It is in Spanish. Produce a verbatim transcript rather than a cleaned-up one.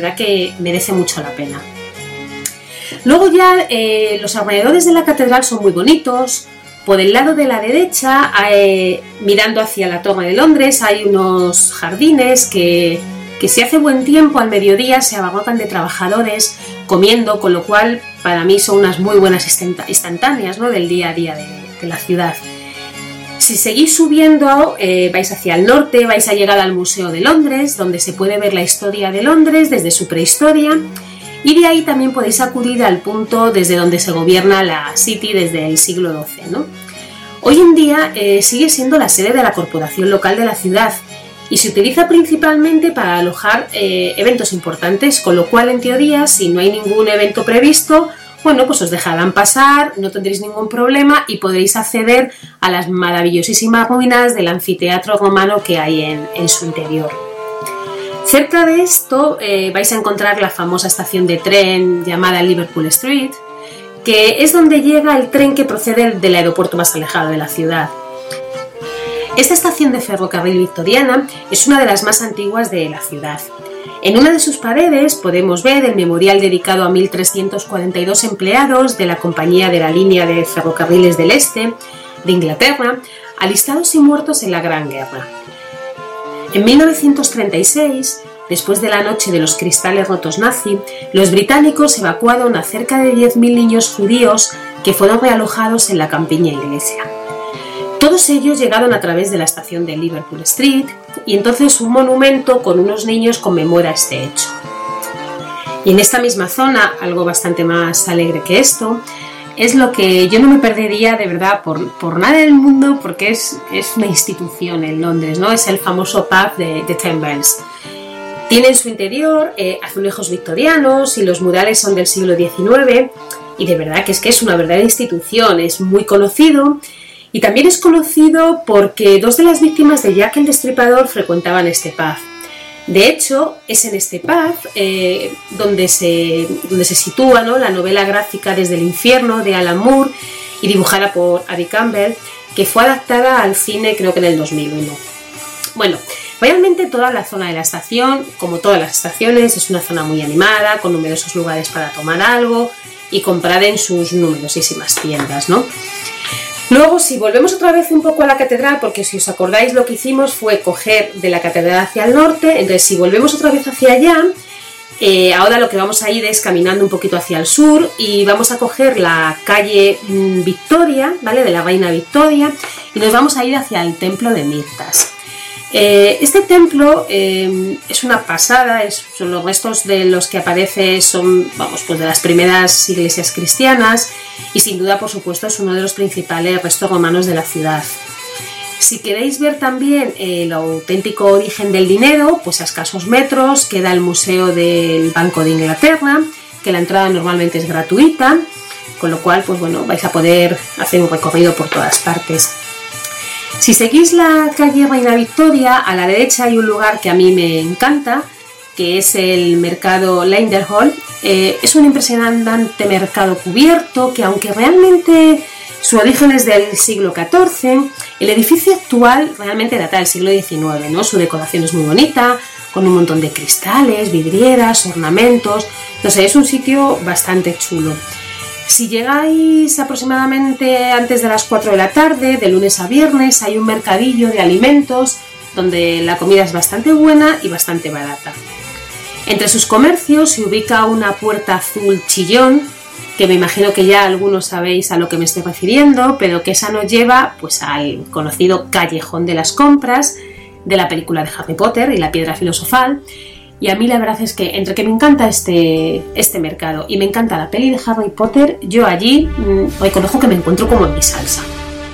verdad que merece mucho la pena. Luego ya eh, los alrededores de la catedral son muy bonitos. Por el lado de la derecha, eh, mirando hacia la Torre de Londres, hay unos jardines que, que si hace buen tiempo al mediodía se abarrotan de trabajadores comiendo, con lo cual para mí son unas muy buenas instantáneas, ¿no?, del día a día de, de la ciudad. Si seguís subiendo, eh, vais hacia el norte, vais a llegar al Museo de Londres, donde se puede ver la historia de Londres desde su prehistoria, y de ahí también podéis acudir al punto desde donde se gobierna la City desde el siglo doce, ¿no? Hoy en día eh, sigue siendo la sede de la corporación local de la ciudad y se utiliza principalmente para alojar eh, eventos importantes, con lo cual en teoría, si no hay ningún evento previsto, bueno, pues os dejarán pasar, no tendréis ningún problema y podréis acceder a las maravillosísimas ruinas del anfiteatro romano que hay en, en su interior. Cerca de esto eh, vais a encontrar la famosa estación de tren llamada Liverpool Street, que es donde llega el tren que procede del aeropuerto más alejado de la ciudad. Esta estación de ferrocarril victoriana es una de las más antiguas de la ciudad. En una de sus paredes podemos ver el memorial dedicado a mil trescientos cuarenta y dos empleados de la compañía de la línea de ferrocarriles del Este de Inglaterra, alistados y muertos en la Gran Guerra. En mil novecientos treinta y seis, después de la noche de los cristales rotos nazi, los británicos evacuaron a cerca de diez mil niños judíos que fueron realojados en la campiña iglesia. Todos ellos llegaron a través de la estación de Liverpool Street y entonces un monumento con unos niños conmemora este hecho. Y en esta misma zona, algo bastante más alegre que esto, es lo que yo no me perdería de verdad por, por nada del mundo, porque es, es una institución en Londres, ¿no? Es el famoso pub de, de Ten Bells. Tiene en su interior eh, azulejos victorianos y los murales son del siglo diecinueve y de verdad que es que es una verdadera institución, es muy conocido y también es conocido porque dos de las víctimas de Jack el Destripador frecuentaban este pub. De hecho, es en este pub eh, donde, se, donde se sitúa, ¿no?, la novela gráfica Desde el infierno de Alan Moore y dibujada por Abby Campbell, que fue adaptada al cine creo que en el dos mil uno. Bueno, realmente toda la zona de la estación, como todas las estaciones, es una zona muy animada, con numerosos lugares para tomar algo y comprar en sus numerosísimas tiendas, ¿no? Luego, si volvemos otra vez un poco a la catedral, porque si os acordáis lo que hicimos fue coger de la catedral hacia el norte, entonces si volvemos otra vez hacia allá, eh, ahora lo que vamos a ir es caminando un poquito hacia el sur y vamos a coger la calle mmm, Victoria, ¿vale?, de la Reina Victoria, y nos vamos a ir hacia el Templo de Mirtas. Eh, este templo eh, es una pasada, es, son los restos de los que aparece, son, vamos, pues de las primeras iglesias cristianas y sin duda, por supuesto, es uno de los principales restos romanos de la ciudad. Si queréis ver también eh, el auténtico origen del dinero, pues a escasos metros queda el Museo del Banco de Inglaterra, que la entrada normalmente es gratuita, con lo cual, pues bueno, vais a poder hacer un recorrido por todas partes. Si seguís la calle Reina Victoria, a la derecha hay un lugar que a mí me encanta, que es el mercado Lindenhall. Eh, es un impresionante mercado cubierto que, aunque realmente su origen es del siglo catorce, el edificio actual realmente data del siglo diecinueve, ¿no? Su decoración es muy bonita, con un montón de cristales, vidrieras, ornamentos. No sé, es un sitio bastante chulo. Si llegáis aproximadamente antes de las cuatro de la tarde, de lunes a viernes, hay un mercadillo de alimentos donde la comida es bastante buena y bastante barata. Entre sus comercios se ubica una puerta azul chillón, que me imagino que ya algunos sabéis a lo que me estoy refiriendo, pero que esa nos lleva pues al conocido callejón de las compras de la película de Harry Potter y la piedra filosofal. Y a mí la verdad es que entre que me encanta este, este mercado y me encanta la peli de Harry Potter, yo allí mmm, reconozco que me encuentro como en mi salsa.